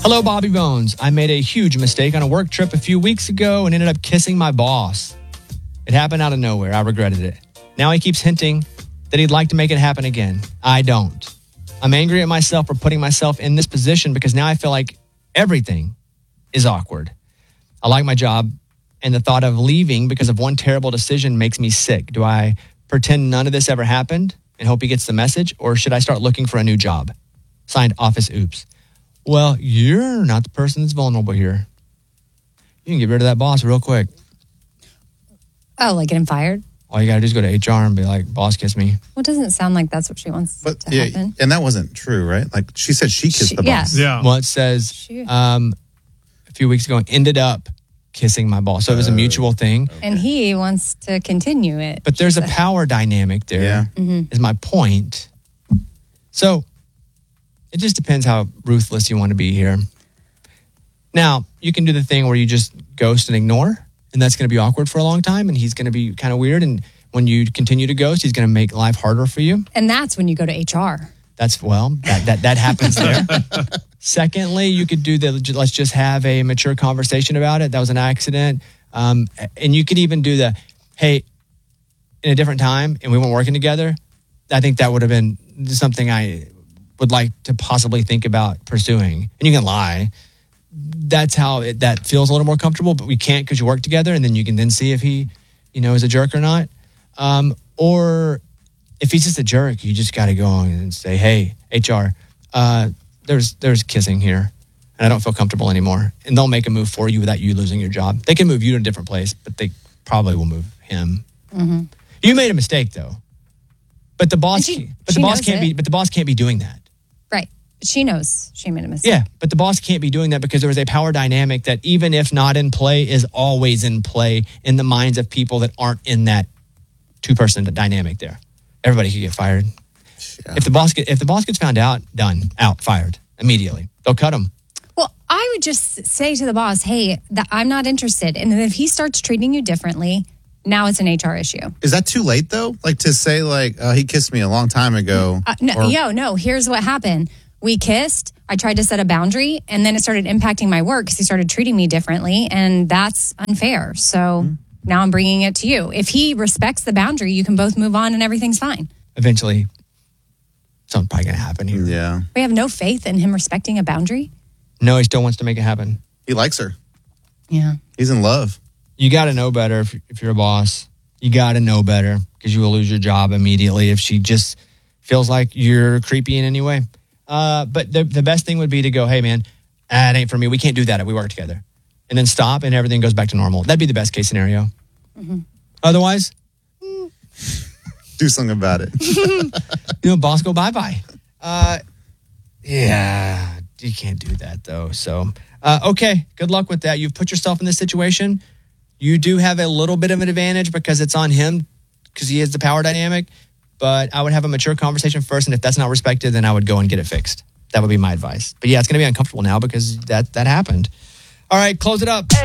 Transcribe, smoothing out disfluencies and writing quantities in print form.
Hello, Bobby Bones. I made a huge mistake on a work trip a few weeks ago and ended up kissing my boss. It happened out of nowhere. I regretted it. Now he keeps hinting that he'd like to make it happen again. I don't. I'm angry at myself for putting myself in this position because now I feel like everything is awkward. I like my job, and the thought of leaving because of one terrible decision makes me sick. Do I pretend none of this ever happened and hope he gets the message, or should I start looking for a new job? Signed, Office Oops. Well, you're not the person that's vulnerable here. You can get rid of that boss real quick. Oh, like get him fired? All you got to do is go to HR and be like, boss, kiss me. Well, it doesn't sound like that's what she wants to happen. And that wasn't true, right? Like she said she kissed the boss. Yeah. Well, it says a few weeks ago, ended up kissing my boss. So it was a mutual thing. And he wants to continue it. But there's a power dynamic there, is my point. So it just depends how ruthless you want to be here. Now, you can do the thing where you just ghost and ignore, and that's going to be awkward for a long time, and he's going to be kind of weird. And when you continue to ghost, he's going to make life harder for you. And that's when you go to HR. That happens there. Secondly, you could do let's just have a mature conversation about it. That was an accident. And you could even do hey, in a different time, and we weren't working together. I think that would have been something I would like to possibly think about pursuing. And you can lie. That's how that feels a little more comfortable, but we can't because you work together, and then you can then see if he, is a jerk or not. Or if he's just a jerk, you just got to go on and say, hey, HR, there's kissing here, and I don't feel comfortable anymore. And they'll make a move for you without you losing your job. They can move you to a different place, but they probably will move him. Mm-hmm. You made a mistake, though. But the boss, the boss can't be doing that. Right. She knows she made a mistake. Yeah, but the boss can't be doing that because there was a power dynamic that, even if not in play, is always in play in the minds of people that aren't in that two-person dynamic there. Everybody could get fired. Yeah. If the boss gets found out, done, out, fired immediately. They'll cut him. Well, I would just say to the boss, hey, I'm not interested. And then if he starts treating you differently, now it's an HR issue. Is that too late, though? Like to say, he kissed me a long time ago? No. Here's what happened. We kissed. I tried to set a boundary, and then it started impacting my work because he started treating me differently, and that's unfair. So now I'm bringing it to you. If he respects the boundary, you can both move on, and everything's fine. Eventually, something's probably going to happen here. Yeah. We have no faith in him respecting a boundary? No, he still wants to make it happen. He likes her. Yeah. He's in love. You got to know better if you're a boss. You got to know better because you will lose your job immediately if she just feels like you're creepy in any way. But the best thing would be to go, hey, man, it ain't for me. We can't do that if we work together. And then stop and everything goes back to normal. That'd be the best case scenario. Mm-hmm. Otherwise, do something about it. Boss, go bye-bye. Yeah, you can't do that, though. So, okay, good luck with that. You've put yourself in this situation. You do have a little bit of an advantage because it's on him because he has the power dynamic. But I would have a mature conversation first, and if that's not respected, then I would go and get it fixed. That would be my advice. But yeah, it's going to be uncomfortable now because that happened. All right, close it up.